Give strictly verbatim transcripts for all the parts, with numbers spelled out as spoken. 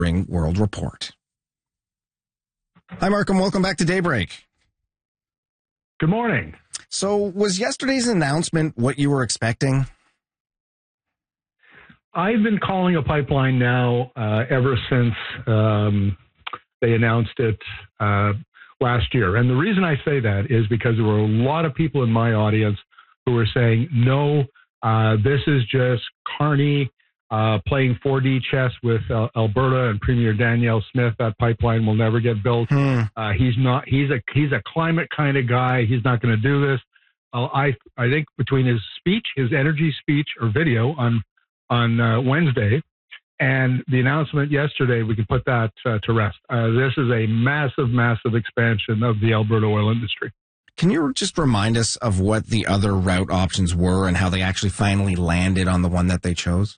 Ring World Report. Hi, Markham. Welcome back to Daybreak. Good morning. So was yesterday's announcement what you were expecting? I've been calling a pipeline now uh, ever since um, they announced it uh, last year. And the reason I say that is because there were a lot of people in my audience who were saying, no, uh, this is just Carney uh, playing four D chess with uh, Alberta and Premier Danielle Smith. That pipeline will never get built. Hmm. Uh, he's not. He's a he's a climate kind of guy. He's not going to do this. Uh, I I think between his speech, his energy speech or video on on uh, Wednesday, and the announcement yesterday, we can put that uh, to rest. Uh, this is a massive, massive expansion of the Alberta oil industry. Can you just remind us of what the other route options were and how they actually finally landed on the one that they chose?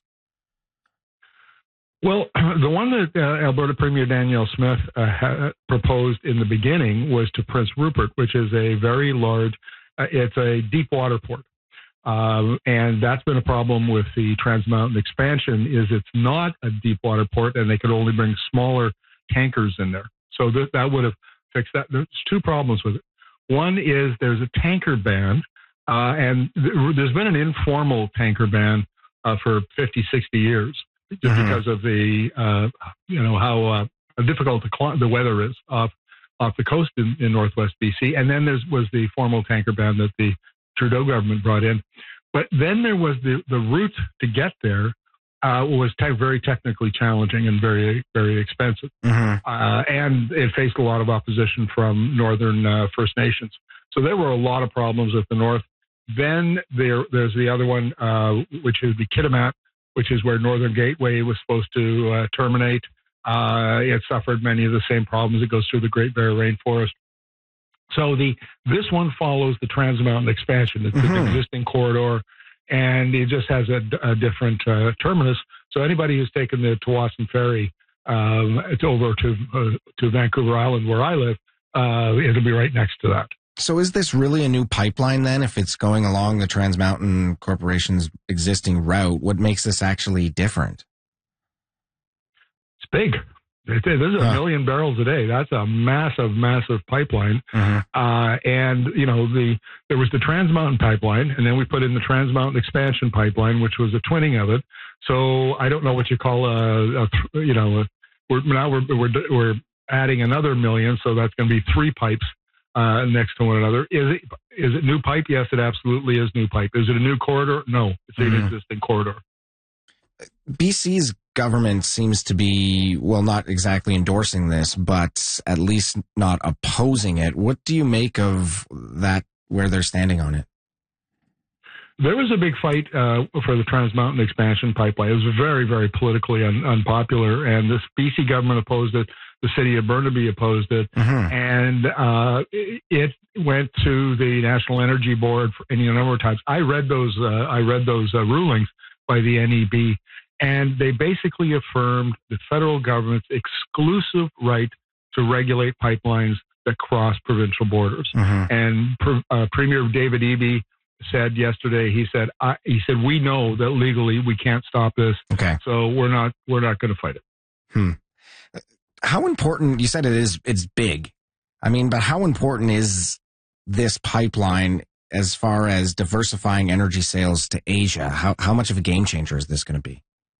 Well, the one that uh, Alberta Premier Danielle Smith uh, ha- proposed in the beginning was to Prince Rupert, which is a very large, uh, it's a deep water port. Uh, and that's been a problem with the Trans Mountain expansion is it's not a deep water port and they could only bring smaller tankers in there. So th- that would have fixed that. There's two problems with it. One is there's a tanker ban, uh, and th- there's been an informal tanker ban uh, for fifty, sixty years. Just mm-hmm. because of the, uh, you know, how uh, difficult the, cl- the weather is off off the coast in, in northwest B C. And then there was the formal tanker ban that the Trudeau government brought in. But then there was the, the route to get there uh, was te- very technically challenging and very, very expensive. Mm-hmm. Uh, and it faced a lot of opposition from northern uh, First Nations. So there were a lot of problems with the north. Then there, there's the other one, uh, which is the Kitimat, which is where Northern Gateway was supposed to uh, terminate. Uh, it suffered many of the same problems. It goes through the Great Bear Rainforest. So the this one follows the Trans Mountain expansion. It's mm-hmm. an existing corridor, and it just has a, a different uh, terminus. So anybody who's taken the Tsawwassen Ferry um, it's over to uh, to Vancouver Island, where I live, uh, it'll be right next to that. So is this really a new pipeline then, if it's going along the Trans Mountain Corporation's existing route? What makes this actually different? It's big. This is a huh. million barrels a day. That's a massive, massive pipeline. Mm-hmm. Uh, and, you know, the there was the Trans Mountain pipeline, and then we put in the Trans Mountain expansion pipeline, which was a twinning of it. So I don't know what you call a, a you know, a, we're, now we're, we're, we're adding another million, so that's going to be three pipes. Uh, next to one another. Is it is it new pipe? Yes, it absolutely is new pipe. Is it a new corridor? No, it's mm-hmm. an existing corridor. B C's government seems to be, well, not exactly endorsing this, but at least not opposing it. What do you make of that, where they're standing on it? There was a big fight uh, for the Trans Mountain expansion pipeline. It was very, very politically un- unpopular, and this B C government opposed it. The city of Burnaby opposed it, mm-hmm. and uh, it went to the National Energy Board for any number of times. I read those. Uh, I read those uh, rulings by the N E B, and they basically affirmed the federal government's exclusive right to regulate pipelines that cross provincial borders. Mm-hmm. And uh, Premier David Eby said yesterday. He said. I, he said we know that legally we can't stop this. Okay. So we're not. We're not going to fight it. Hmm. How important, you said it is, it's big. I mean, but how important is this pipeline as far as diversifying energy sales to Asia? How how much of a game changer is this going to be?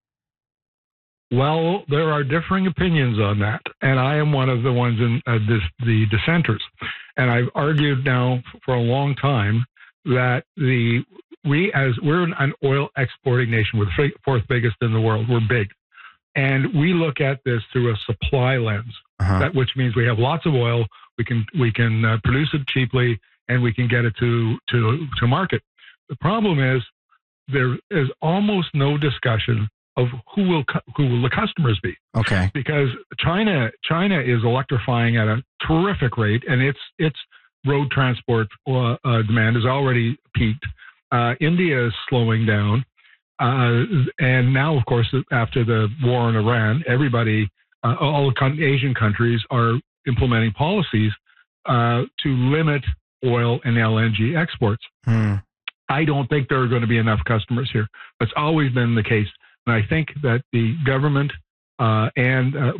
Well, there are differing opinions on that, and I am one of the ones in uh, this, the dissenters. And I've argued now for a long time that the we as we're an oil exporting nation, we're the fourth biggest in the world. We're big. And we look at this through a supply lens, uh-huh. that which means we have lots of oil, we can we can uh, produce it cheaply, and we can get it to, to, to market. The problem is there is almost no discussion of who will who will the customers be. Okay. Because China China is electrifying at a terrific rate, and its its road transport uh, uh, demand has already peaked. Uh, India is slowing down. Uh, and now, of course, after the war in Iran, everybody, uh, all the Asian countries are implementing policies uh, to limit oil and L N G exports. Hmm. I don't think there are going to be enough customers here. That's always been the case. And I think that the government uh, and uh,